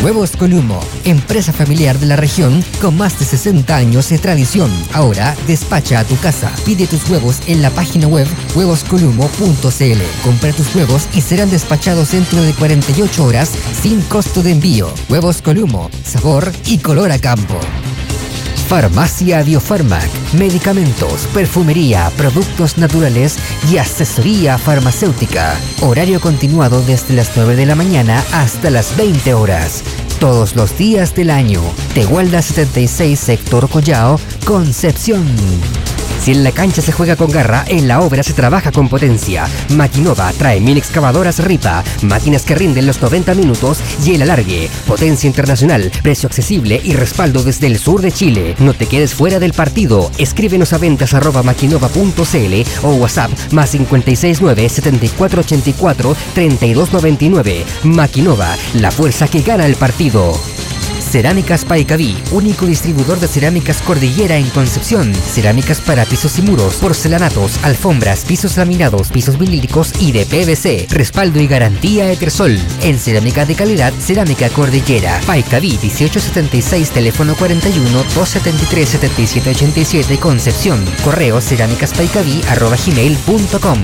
Huevos Columo, empresa familiar de la región con más de 60 años de tradición. Ahora despacha a tu casa. Pide tus huevos en la página web huevoscolumo.cl. Compra tus huevos y serán despachados dentro de 48 horas sin costo de envío. Huevos Columo, sabor y color a campo. Farmacia Biofarmac, medicamentos, perfumería, productos naturales y asesoría farmacéutica. Horario continuado desde las 9 de la mañana hasta las 20 horas. Todos los días del año. Tehuelda 76, sector Collao, Concepción. Si en la cancha se juega con garra, en la obra se trabaja con potencia. Maquinova trae 1000 excavadoras Ripa, máquinas que rinden los 90 minutos y el alargue. Potencia internacional, precio accesible y respaldo desde el sur de Chile. No te quedes fuera del partido. Escríbenos a ventas@maquinova.cl o WhatsApp +569 7484 3299. Maquinova, la fuerza que gana el partido. Cerámicas Paicaví, único distribuidor de cerámicas Cordillera en Concepción. Cerámicas para pisos y muros, porcelanatos, alfombras, pisos laminados, pisos vinílicos y de PVC. Respaldo y garantía Etersol. En cerámica de calidad, Cerámica Cordillera. Paicaví 1876, teléfono 41 273 7787, Concepción. Correo cerámicaspaicaví@gmail.com.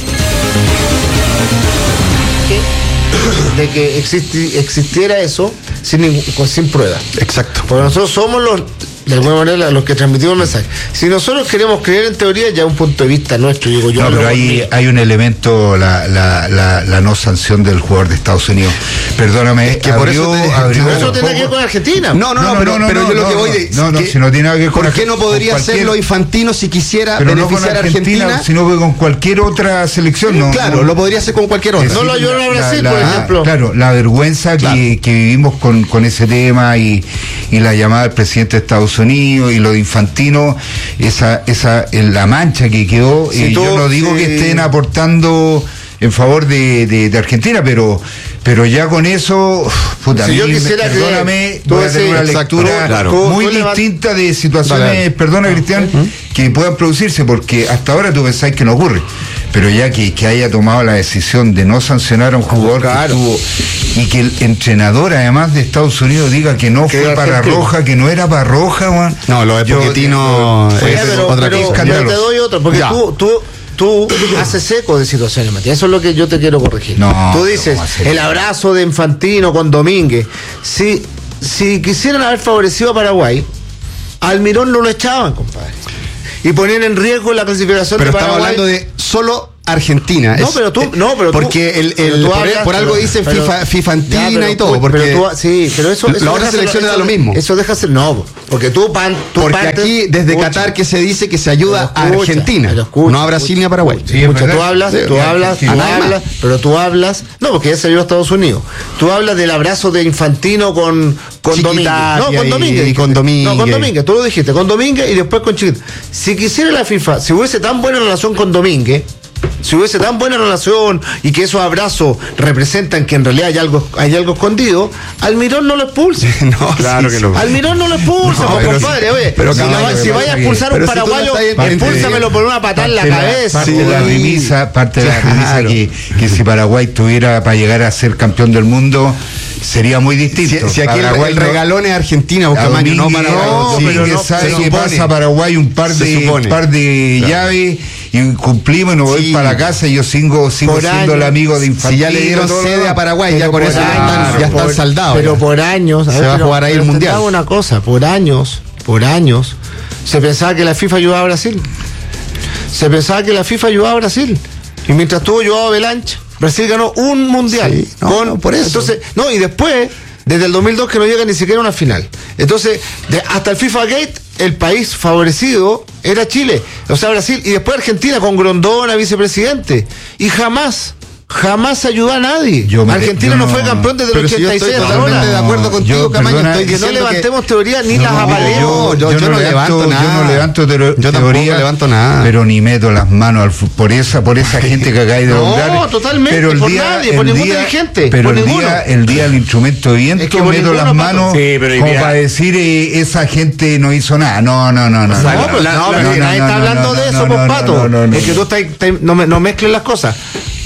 De que existiera eso sin prueba. Exacto. Porque nosotros somos de alguna manera los que transmitimos el mensaje. Si nosotros queremos creer en teoría, ya un punto de vista nuestro, digo yo. No, pero hay un elemento, la no sanción del jugador de Estados Unidos. Perdóname, es que abrió eso tiene que ver con Argentina. No, pero yo lo que voy de si no tiene nada que ver con ¿por qué no podría hacerlo Infantino si quisiera beneficiar a Argentina? Sino que con cualquier otra selección, Claro, lo podría hacer con cualquier otra. No lo ayudaron a Brasil, por ejemplo. Claro, la vergüenza que vivimos con ese tema y la llamada del presidente de Estados Unidos y lo de Infantino, la mancha que quedó. Yo no digo que estén aportando en favor de Argentina, pero ya con eso, si yo quisiera perdóname, voy a tener una lectura muy distinta de situaciones, perdona Cristian, que puedan producirse, porque hasta ahora tú pensáis que no ocurre, pero ya que haya tomado la decisión de no sancionar a un jugador que estuvo, y que el entrenador además de Estados Unidos diga que no fue para roja, que no era para roja, man. No, lo de Pochettino es otra cosa. Pero te doy otro, porque tú haces eco de situaciones, Matías. Eso es lo que yo te quiero corregir. Tú dices, el abrazo de Infantino con Domínguez. Si quisieran haber favorecido a Paraguay, Almirón no lo echaban, compadre. Y ponían en riesgo la clasificación de Paraguay. Pero estamos hablando de solo Argentina. Porque por algo dicen FIFAntina y todo. Pero eso la otra selección da lo mismo. Eso deja ser. No, porque porque aquí desde Qatar que se dice que se ayuda a Argentina, no a Brasil ni a Paraguay. Tú hablas, pero tú hablas. No, porque ya se ayuda a Estados Unidos. Tú hablas del abrazo de Infantino con Domínguez. No, con Domínguez. Con Domínguez. Tú lo dijiste, con Domínguez y después con Chiquita. Si quisiera la FIFA, si hubiese tan buena relación con Domínguez, si hubiese tan buena relación y que esos abrazos representan que en realidad hay algo escondido, Almirón no lo expulse. Claro que no. Almirón no lo expulsa, compadre. Oye, si vaya a expulsar a un paraguayo, expúlsamelo por una patada en la cabeza. Parte de la remisa que si Paraguay tuviera para llegar a ser campeón del mundo, sería muy distinto. Si aquí el regalón es Argentina, Camaño, no Paraguay. Pero no sabe que pasa a Paraguay un par de llaves y cumplimos y nos voy para la casa y yo sigo siendo el amigo de Infantino. Si ya le dieron sede a Paraguay, ya con eso ya están saldados. Pero por años, se va a jugar ahí el Mundial. Te hago una cosa, por años, se pensaba que la FIFA ayudaba a Brasil. Y mientras estuvo ayudado a Belanche, Brasil ganó un mundial. Por eso. Entonces, y después, desde el 2002 que no llega ni siquiera a una final. Entonces, hasta el FIFA Gate, el país favorecido era Chile, o sea, Brasil, y después Argentina con Grondona, vicepresidente. Y jamás ayudó a nadie. Argentina no fue campeón desde el 86 hasta ahora. De acuerdo contigo, Camaño. Que no levantemos teorías ni las apaleemos. Yo no levanto nada. Yo no levanto teoría. Tampoco levanto nada. Pero ni meto las manos por esa gente que acá hay de nombrar. No, totalmente. Pero por nadie, por ningún dirigente. Pero el día del instrumento de viento meto las manos como para decir esa gente no hizo nada. No. Nadie está hablando de eso, Pato. Es que tú no mezcles las cosas.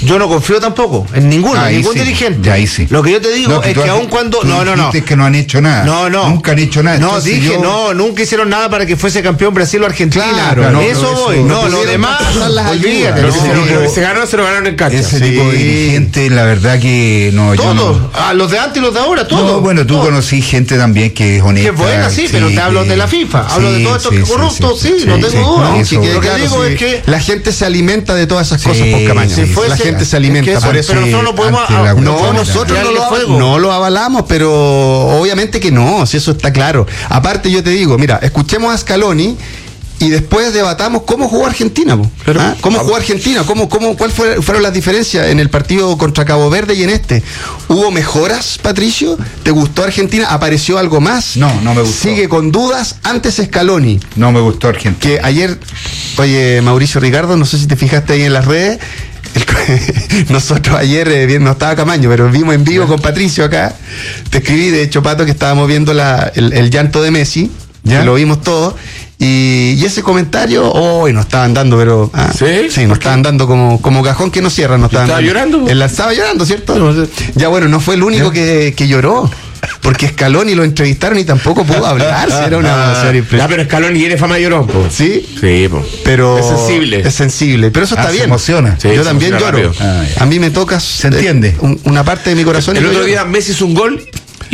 Yo no confío tampoco en ninguno, ningún dirigente. Ahí sí. Lo que yo te digo es que aun cuando... No. Es que no han hecho nada. No. Nunca han hecho nada. No, dije, nunca hicieron nada para que fuese campeón Brasil o Argentina. Claro, eso voy. No, lo demás, olvídate. Se lo ganaron en cancha. Ese tipo de dirigente, la verdad que no. Todos, los de antes y los de ahora, todos. No, bueno, tú conocí gente también que es honesta. Que es buena, sí, pero te hablo de la FIFA. Hablo de todos estos corruptos, no tengo duda. Lo que digo es que la gente se alimenta de todas esas cosas por Camaño. La gente se alimenta por eso. Pero nosotros no podemos. Nosotros no lo avalamos, pero obviamente que no, si eso está claro. Aparte, yo te digo, mira, escuchemos a Scaloni y después debatamos cómo jugó Argentina. ¿Cómo jugó Argentina? ¿Cuáles fueron las diferencias en el partido contra Cabo Verde y en este? ¿Hubo mejoras, Patricio? ¿Te gustó Argentina? ¿Apareció algo más? No me gustó. Sigue con dudas. Antes Scaloni. No me gustó Argentina. Que ayer, Mauricio Ricardo, no sé si te fijaste ahí en las redes, nosotros ayer, no estaba Camaño, pero vimos en vivo con Patricio acá. Te escribí, de hecho, Pato, que estábamos viendo el llanto de Messi, que lo vimos todos. Y ese comentario, hoy nos estaban dando, pero... Sí, nos estaban dando como cajón que no cierra. ¿Estaba llorando? Él estaba llorando, ¿cierto? Ya, bueno, no fue el único que lloró. Porque Scaloni lo entrevistaron y tampoco pudo hablar. Era una impresión. Pero Scaloni tiene fama de llorón, po. ¿Sí? Sí, po. Pero es sensible. Pero eso está bien. Se emociona. Sí, yo también lloro. A mí me toca. Se entiende. Una parte de mi corazón. El otro día Messi hizo un gol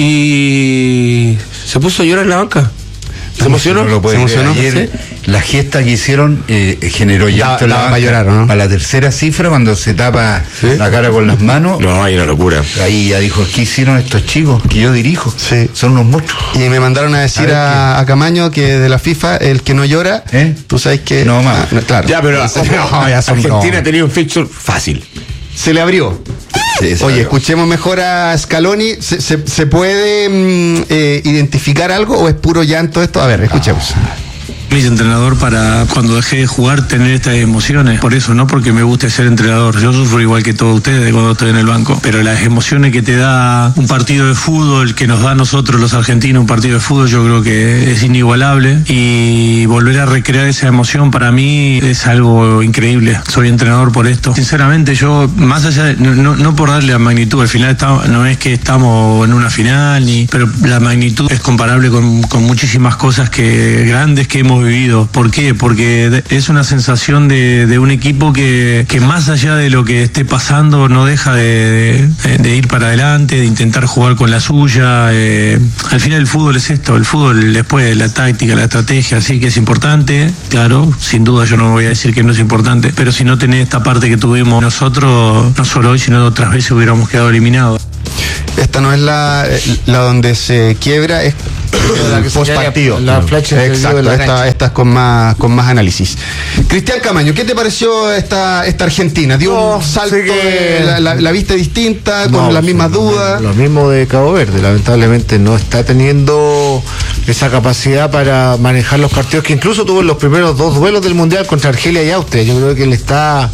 y se puso a llorar en la banca. ¿Se emocionó? No lo puede ¿Se emocionó? Ayer, la gesta que hicieron generó llanto en la banca. Llorar, ¿no? A la tercera cifra, cuando se tapa la cara con las manos. No, hay una locura. Ahí ya dijo, ¿qué hicieron estos chicos que yo dirijo? Sí. Son unos monstruos. Y me mandaron a decir a Camaño que de la FIFA, el que no llora, tú sabes que... No, más. Claro. Ya, pero Argentina tenía un fixture fácil. Se le abrió. Oye, escuchemos mejor a Scaloni. ¿Se puede identificar algo o es puro llanto esto? A ver, escuchemos. Mi entrenador para cuando dejé de jugar tener estas emociones, por eso, no porque me guste ser entrenador, yo sufro igual que todos ustedes cuando estoy en el banco, pero las emociones que te da un partido de fútbol, que nos da a nosotros los argentinos un partido de fútbol, yo creo que es inigualable, y volver a recrear esa emoción para mí es algo increíble. Soy entrenador por esto. Sinceramente, yo, más allá de, no por darle la magnitud, al final no es que estamos en una final, pero la magnitud es comparable con muchísimas cosas grandes que hemos vivido. ¿Por qué? Porque es una sensación de un equipo que más allá de lo que esté pasando no deja de ir para adelante, de intentar jugar con la suya. Al final el fútbol es esto, el fútbol después la táctica, la estrategia, sí que es importante, claro, sin duda yo no voy a decir que no es importante, pero si no tenés esta parte que tuvimos nosotros, no solo hoy sino otras veces hubiéramos quedado eliminados. Esta no es la donde se quiebra, es la post partido. La flecha. Exacto, esta es con más análisis. Cristian Camaño, ¿qué te pareció esta Argentina? ¿Dio un salto? ¿La viste distinta? ¿Con las mismas dudas? Lo mismo de Cabo Verde, lamentablemente no está teniendo esa capacidad para manejar los partidos que incluso tuvo en los primeros 2 duelos del Mundial contra Argelia y Austria. Yo creo que le está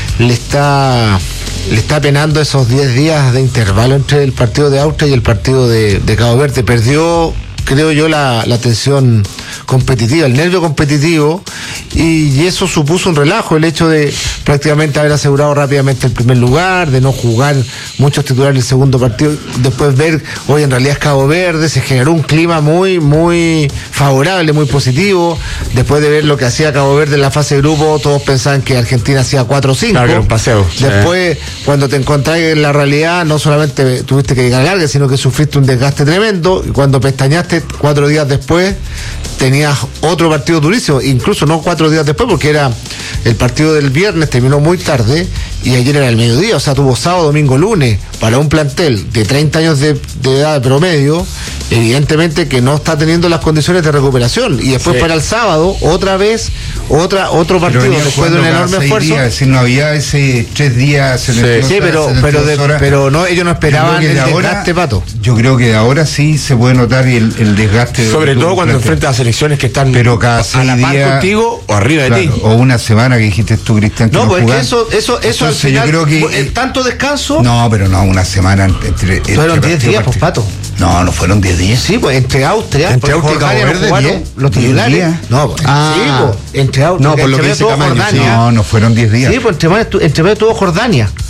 penando esos 10 días de intervalo entre el partido de Austria y el partido de Cabo Verde. Perdió, creo yo, la tensión competitiva, el nervio competitivo, y eso supuso un relajo, el hecho de prácticamente haber asegurado rápidamente el primer lugar, de no jugar muchos titulares el segundo partido, después ver, hoy en realidad es Cabo Verde, se generó un clima muy, muy favorable, muy positivo, después de ver lo que hacía Cabo Verde en la fase de grupo, todos pensaban que Argentina hacía 4-5. Claro, que era un paseo. Después, cuando te encontrás en la realidad, no solamente tuviste que llegar larga, sino que sufriste un desgaste tremendo, y cuando pestañaste 4 días después, tenías otro partido durísimo, incluso no 4 días después, porque era el partido del viernes, terminó muy tarde, y ayer era el mediodía, o sea, tuvo sábado, domingo, lunes, para un plantel de 30 años de edad de promedio, evidentemente que no está teniendo las condiciones de recuperación, y después para el sábado, otra vez, otro partido, después de un enorme esfuerzo. Es decir, no había ese 3 días. Pero no, ellos no esperaban el desgaste, Pato. Yo creo que ahora sí se puede notar el desgaste. Sobre todo cuando enfrentas a selecciones que están a la par contigo o arriba de ti. O una semana que dijiste tú, Cristian, que no pues es que eso al final, yo creo que tanto descanso. No, pero no, una semana entre fueron 10 días, pues, Pato. No fueron 10 días. Sí, pues entre Austria y Jordania no jugaron los titulares. No, pues, sí, pues, entre Austria, no, por lo que dice Camaño, no fueron 10 días. Sí, pues entre medio tuvo Jordania.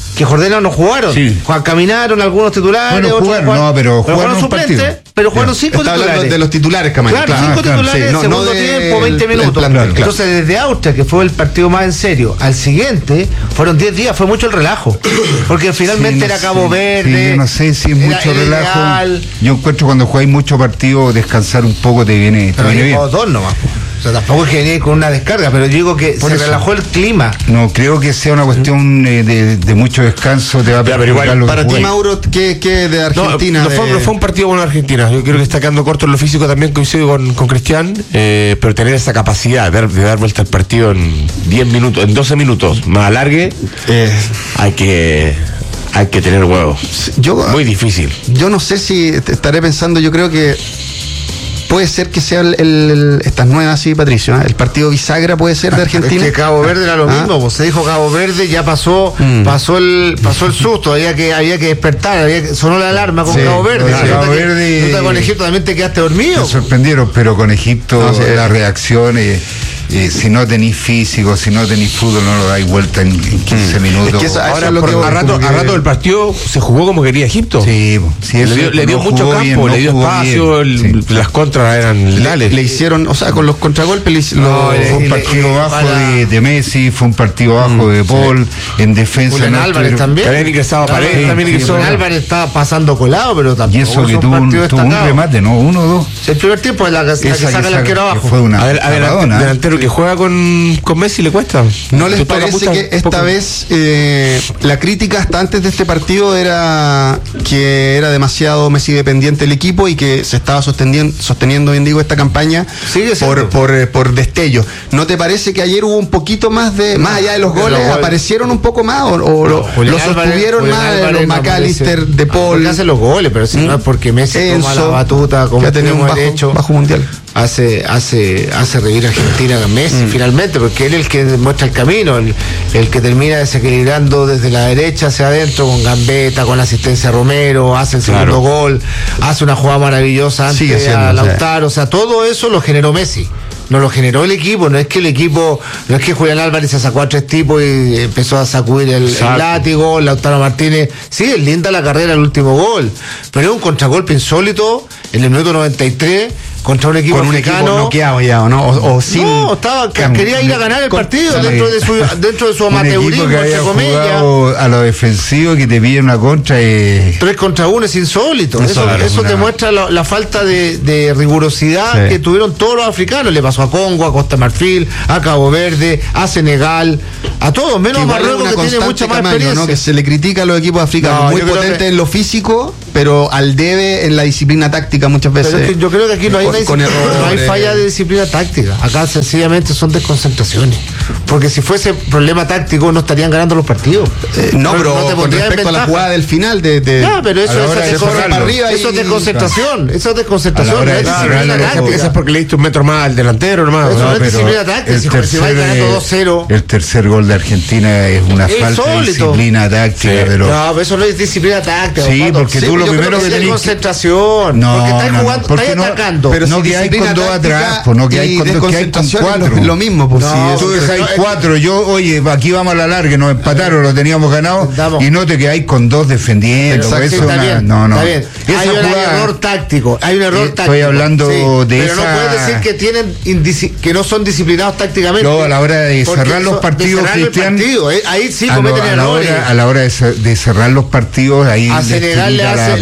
que Jordana no jugaron. Sí. Caminaron algunos titulares. Bueno, jugaron suplentes, pero jugaron 5 titulares. De los titulares, Camaño. Claro, 5 titulares, sí, segundo tiempo, 20 minutos. Entonces, desde Austria, que fue el partido más en serio, al siguiente, fueron 10 días, fue mucho el relajo. Porque finalmente era Cabo Verde. Sí, yo no sé si es mucho relajo. Ideal. Yo encuentro cuando jugáis mucho partido, descansar un poco te viene bien. Dos nomás. O sea, tampoco es que venía con una descarga, pero yo digo que se relajó el clima. No, creo que sea una cuestión de mucho descanso, te va a pero igual, para ti, Mauro, ¿qué de Argentina? No fue un partido bueno de Argentina. Yo creo que está quedando corto en lo físico, también coincido con Cristian, pero tener esa capacidad de dar vuelta al partido en 10 minutos, en 12 minutos, más alargue, hay que tener huevos. Muy difícil. Yo no sé si estaré pensando, yo creo que puede ser que sea estas nuevas, sí, Patricio, ¿eh? El partido bisagra puede ser de Argentina. Es que Cabo Verde era lo mismo, pues se dijo Cabo Verde, ya pasó el susto, había que despertar, sonó la alarma con Cabo Verde. Cabo Verde. Con Egipto también te quedaste dormido. Me sorprendieron, pero con Egipto la reacción si no tenéis físico, si no tenéis fútbol, no lo dais vuelta en 15 minutos. Es que ahora lo que a rato del partido se jugó como quería Egipto. Sí, le dio mucho campo, le dio espacio, las contras eran letales. Le hicieron, o sea, con los contragolpes fue un partido bajo de Messi, fue un partido bajo de Paul, en defensa. Julián Álvarez también. También ingresaba Paredes, también ingresó. Julián Álvarez estaba pasando colado, pero tampoco. Y eso que tuvo un remate, ¿no? 1-2. El primer tiempo es la que saca el arquero abajo. Fue una delantero que juega con Messi le cuesta. ¿No les parece que esta vez la crítica hasta antes de este partido era que era demasiado Messi dependiente el equipo y que se estaba sosteniendo bien digo esta campaña por destello? ¿No te parece que ayer hubo un poquito más más allá de los goles, aparecieron un poco más o lo sostuvieron más los McAllister, De Paul? Porque hacen los goles, pero si no es porque Messi toma la batuta como que ha tenido un bajo mundial. Hace revivir a Argentina a Messi finalmente, porque él es el que muestra el camino, el que termina desequilibrando desde la derecha hacia adentro con gambeta, con la asistencia a Romero, hace el segundo gol, hace una jugada maravillosa antes a Lautaro, o sea, todo eso lo generó Messi. No lo generó el equipo, no es que Julián Álvarez se sacó a 3 tipos y empezó a sacudir el látigo, Lautaro Martínez, sí, es linda la carrera, el último gol, pero es un contragolpe insólito en el minuto 93 contra un equipo africano noqueado ya, ¿o no? Quería ir a ganar el partido dentro de su amateurismo, entre comillas. A lo defensivo que te pide una contra 3 contra 1 es insólito. Eso demuestra la falta de rigurosidad que tuvieron todos los africanos. Le pasó a Congo, a Costa Marfil, a Cabo Verde, a Senegal, a todos, menos a Marruecos, que tiene mucha más experiencia. ¿no? Que se le critica a los equipos africanos, muy potentes en lo físico, pero al debe en la disciplina táctica muchas veces. Pero es que yo creo que aquí no hay falla de disciplina táctica. Acá sencillamente son desconcentraciones. Porque si fuese problema táctico no estarían ganando los partidos. Pero con respecto a la jugada del final pero eso es desconcentración. Eso es desconcentración. No es disciplina táctica. Eso es porque le diste un metro más al delantero, nomás. Eso no es disciplina táctica. Si vais ganando 2-0. El tercer gol de Argentina es una falta de disciplina táctica. No, eso no es disciplina táctica. Sí, porque tú lo primero que tenés concentración. Porque estás jugando, estás atacando. Pero no que hay con 2 atrás, pues no que hay con 4. Lo mismo, pues si tú dejáis 4, oye, aquí vamos a la larga, nos empataron, lo teníamos ganado, y no te quedáis con 2 defendiendo. Está bien. Hay un error táctico. Estoy hablando de pero esa. Pero no puedes decir que no son disciplinados tácticamente. No, a la hora de cerrar los partidos, Cristian. Ahí sí cometen errores. A la hora de cerrar los partidos, ahí a Senegal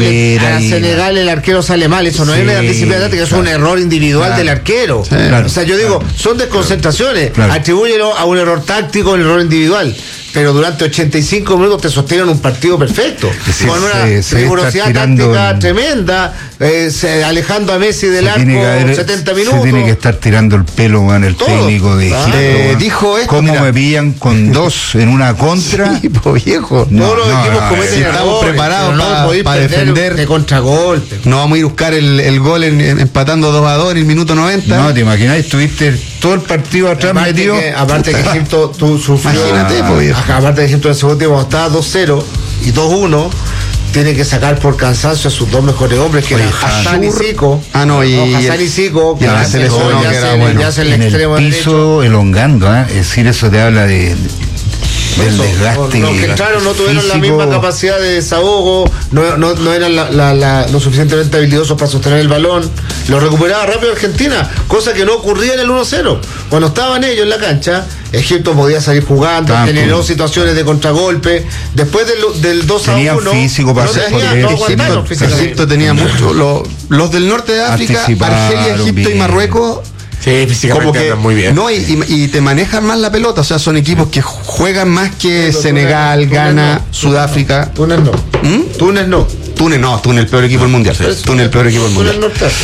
el arquero sale mal. Eso no es disciplina táctica, es un error individual del arquero. O sea, yo digo, son desconcentraciones. Atribúyelo a un error táctico, un error individual. Pero durante 85 minutos te sostienen un partido perfecto, con una rigurosidad táctica tremenda, alejando a Messi del arco 70 minutos. Se tiene que estar tirando el pelo, el técnico de Egipto. Dijo esto. ¿Cómo me pillan con 2 en una contra? Sí, viejo. Todos los equipos cometen errores. Estamos preparados para defender. De contragolpe. No vamos a ir a buscar el gol empatando 2-2 en el minuto 90. No, te imaginas, estuviste todo el partido atrás metido. Aparte que Egipto sufrió. Imagínate, viejo. Aparte de Egipto en el segundo tiempo estaba 2-0 y 2-1, tiene que sacar por cansancio a sus 2 mejores hombres, que eran Hassan y Zico. Hassan y Zico, que ya se el extremo piso derecho. Elongando, es decir, eso te habla de del desgaste. Los que entraron no tuvieron físico, la misma capacidad de desahogo, no eran lo suficientemente habilidosos para sostener el balón. Lo recuperaba rápido Argentina, cosa que no ocurría en el 1-0. Cuando estaban ellos en la cancha, Egipto podía salir jugando, generó situaciones de contragolpe. Después del 2-1, tenían físico para Egipto tenía mucho. Los del norte de África, Argelia, Egipto bien. Y Marruecos. Sí, físicamente andan muy bien. No, y te manejan más la pelota, o sea, son equipos que juegan más que Senegal, Ghana, Sudáfrica. Túnez no. Túnez no. Túnez el peor equipo del mundial. Túnez el peor equipo del mundial.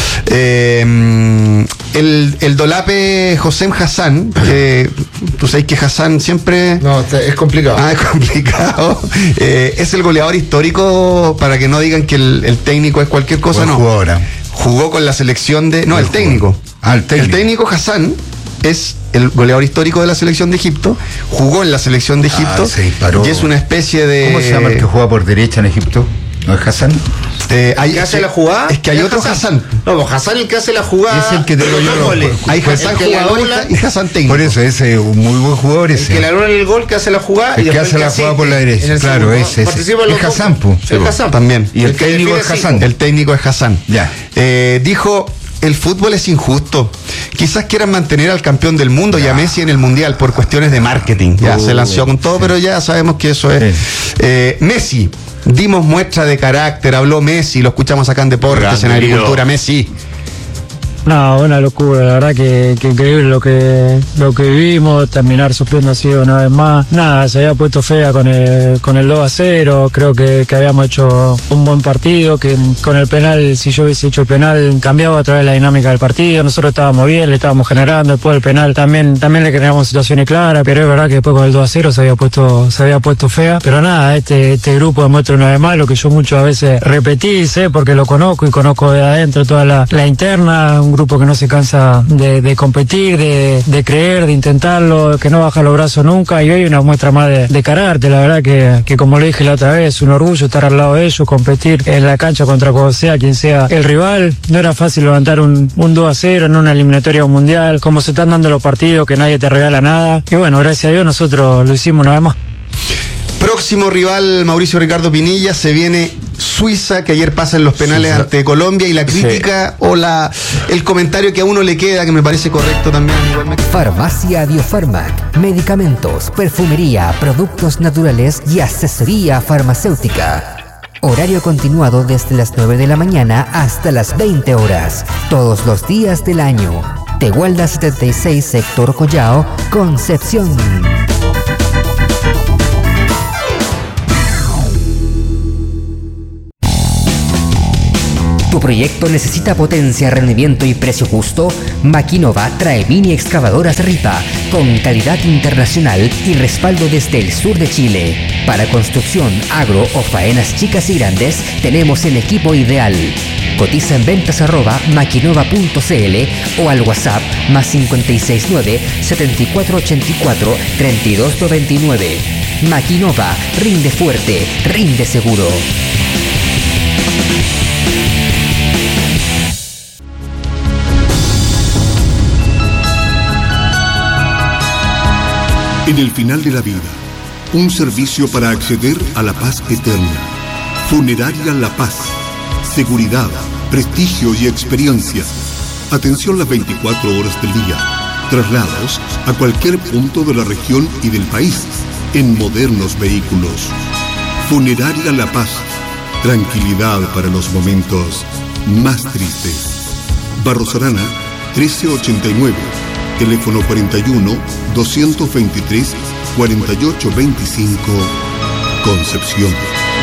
El dolape Hossein Hassan, que tú sabes que Hassan siempre... No, es complicado. Es complicado. Es el goleador histórico, para que no digan que el técnico es cualquier cosa, no. Jugó con la selección de... No, el técnico. El técnico Hassan es el goleador histórico de la selección de Egipto, jugó en la selección de Egipto y es una especie de... ¿Cómo se llama el que juega por derecha en Egipto? ¿No es Hassan? ¿El que hace la jugada? Es que hay otro Hassan. No, Hassan el que hace la jugada. Es el que te lo hay Hassan jugador y Hassan técnico. Por eso, ese es un muy buen jugador ese. El que le anula el gol, que hace la jugada. El que hace la jugada por la derecha. Claro, ese. Es Hassan, también. Y el técnico es Hassan. El técnico es Hassan. Ya. Dijo... El fútbol es injusto. Quizás quieran mantener al campeón del mundo y a Messi en el mundial por cuestiones de marketing. Ya se lanzó con todo, pero ya sabemos que eso es. Messi, dimos muestra de carácter, habló Messi, lo escuchamos acá en Deportes, en Agricultura. Messi. No, una locura, la verdad que increíble lo que vivimos, terminar sufriendo así una vez más. Nada, se había puesto fea con el 2-0, creo que habíamos hecho un buen partido, que con el penal, si yo hubiese hecho el penal, cambiaba otra vez la dinámica del partido, nosotros estábamos bien, le estábamos generando, después del penal también le generamos situaciones claras, pero es verdad que después con el 2-0 se había puesto fea, pero nada, este grupo demuestra una vez más lo que yo muchas veces repetí, sé, porque lo conozco y conozco de adentro toda la interna, un grupo que no se cansa de competir, de creer, de intentarlo, que no baja los brazos nunca, y hoy una muestra más de carácter. La verdad que como le dije la otra vez, un orgullo estar al lado de ellos, competir en la cancha contra quien sea el rival. No era fácil levantar un 2-0 en una eliminatoria mundial, como se están dando los partidos, que nadie te regala nada, y bueno, gracias a Dios nosotros lo hicimos una vez más. Próximo rival, Mauricio Ricardo Pinilla, se viene Suiza, que ayer pasa en los penales ante Colombia, y la crítica o el comentario que a uno le queda, que me parece correcto también. Farmacia Biofarmac, medicamentos, perfumería, productos naturales y asesoría farmacéutica. Horario continuado desde las 9 de la mañana hasta las 20 horas, todos los días del año. Tehuelda 76, sector Collao, Concepción. ¿Tu proyecto necesita potencia, rendimiento y precio justo? Maquinova trae mini excavadoras Ripa con calidad internacional y respaldo desde el sur de Chile. Para construcción, agro o faenas chicas y grandes, tenemos el equipo ideal. Cotiza en ventas@maquinova.cl o al WhatsApp +569 7484 3299. Maquinova, rinde fuerte, rinde seguro. En el final de la vida, un servicio para acceder a la paz eterna. Funeraria La Paz. Seguridad, prestigio y experiencia. Atención las 24 horas del día. Traslados a cualquier punto de la región y del país en modernos vehículos. Funeraria La Paz. Tranquilidad para los momentos más tristes. Barros Arana, 1389. Teléfono 41-223-4825, Concepción.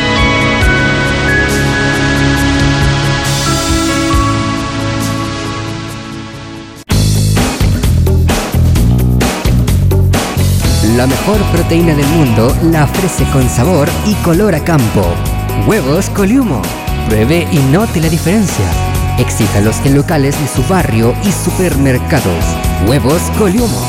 La mejor proteína del mundo la ofrece con sabor y color a campo. Huevos Coliumo. Pruebe y note la diferencia. Exíjalos en locales de su barrio y supermercados. Huevos Coliumo.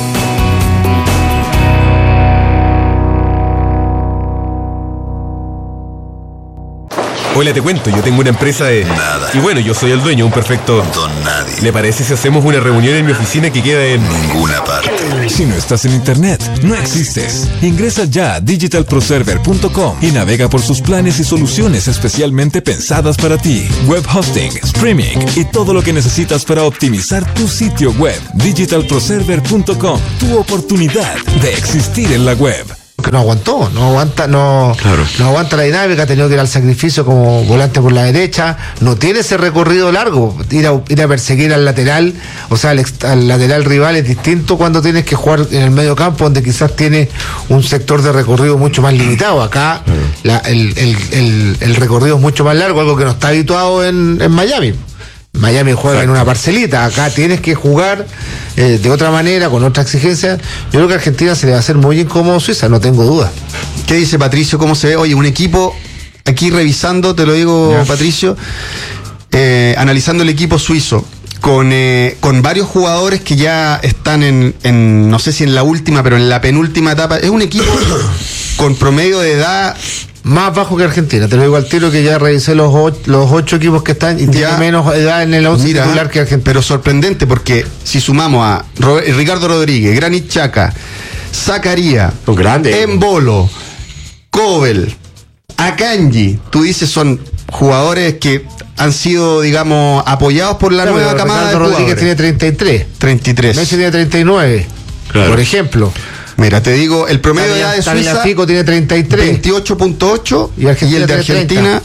Abuela, te cuento, yo tengo una empresa de... Nada. Y bueno, yo soy el dueño, un perfecto... Don nadie. ¿Le parece si hacemos una reunión en mi oficina que queda en... Ninguna parte. Si no estás en internet, no existes. Ingresa ya a digitalproserver.com y navega por sus planes y soluciones especialmente pensadas para ti. Web hosting, streaming y todo lo que necesitas para optimizar tu sitio web. Digitalproserver.com, tu oportunidad de existir en la web. Que no aguanta la dinámica, ha tenido que ir al sacrificio como volante por la derecha, no tiene ese recorrido largo, ir a perseguir al lateral, o sea, al lateral rival es distinto cuando tienes que jugar en el medio campo, donde quizás tiene un sector de recorrido mucho más limitado. Acá el recorrido es mucho más largo, algo que no está habituado en Miami. Miami juega en una parcelita, acá tienes que jugar de otra manera, con otra exigencia. Yo creo que a Argentina se le va a hacer muy incómodo Suiza, no tengo duda. ¿Qué dice Patricio? ¿Cómo se ve? Oye, un equipo, aquí revisando, te lo digo, ya. Patricio, analizando el equipo suizo, con varios jugadores que ya están en, no sé si en la última, pero en la penúltima etapa. Es un equipo con promedio de edad más bajo que Argentina, te lo digo al tiro, que ya revisé los 8 equipos que están y tiene menos edad en el 11 titular que Argentina. Pero sorprendente, porque si sumamos a Ricardo Rodríguez, Granit Xhaka, Zakaria, Embolo, Kobel, Akanji, tú dices son jugadores que han sido, digamos, apoyados por la nueva camada de jugadores. Rodríguez tiene 33. Messi tiene 39, por ejemplo. Mira, te digo, el promedio de edad de Suiza Fico tiene 33, 28.8 y el de Argentina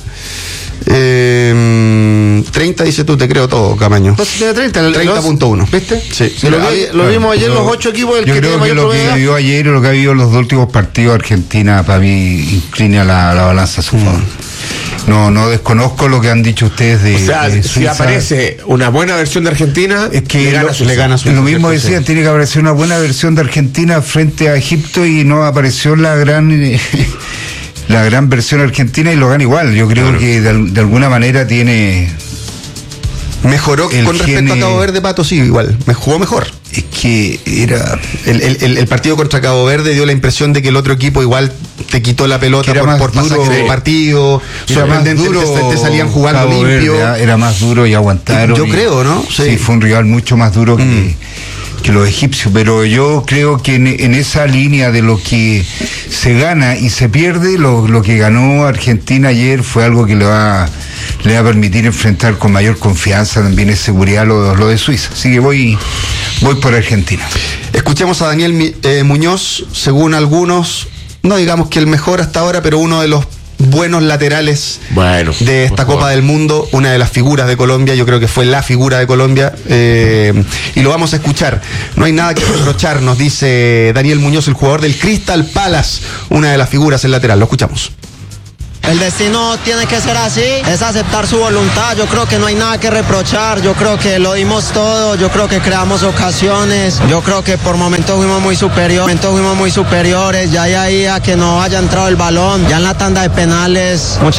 30, dice tú, te creo todo, Camaño. Entonces tiene 30.1. ¿Viste? Sí. Lo vimos ayer, los 8 equipos. Yo creo que lo que vio ayer o lo que ha vivido en los dos últimos partidos, Argentina para mí inclina la balanza a su favor. No desconozco lo que han dicho ustedes de... O sea, si aparece una buena versión de Argentina, es que le gana Suiza. Lo mismo decían, tiene que aparecer una buena versión de Argentina frente a Egipto y no apareció la gran versión argentina y lo gana igual. Yo creo que de alguna manera tiene... Mejoró con respecto a Cabo Verde, Pato, sí, igual. Jugó mejor. Es que era... El partido contra Cabo Verde dio la impresión de que el otro equipo igual te quitó la pelota por pasaje del partido. Era más duro, te salían jugando Cabo limpio. Verde, era más duro y aguantaron. Yo creo, ¿no? Sí, fue un rival mucho más duro que los egipcios, pero yo creo que en esa línea de lo que se gana y se pierde, lo que ganó Argentina ayer fue algo que le va a permitir enfrentar con mayor confianza, también es seguridad lo de Suiza. Así que voy por Argentina. Escuchemos a Daniel Muñoz, según algunos, no digamos que el mejor hasta ahora, pero uno de los buenos laterales de esta Copa del Mundo, una de las figuras de Colombia, yo creo que fue la figura de Colombia, y lo vamos a escuchar. No hay nada que reprochar, nos dice Daniel Muñoz, el jugador del Crystal Palace, una de las figuras en lateral. Lo escuchamos. El destino tiene que ser así, es aceptar su voluntad. Yo creo que no hay nada que reprochar, yo creo que lo dimos todo, yo creo que creamos ocasiones, yo creo que por momentos fuimos muy superiores, ya ahí a que no haya entrado el balón, ya en la tanda de penales,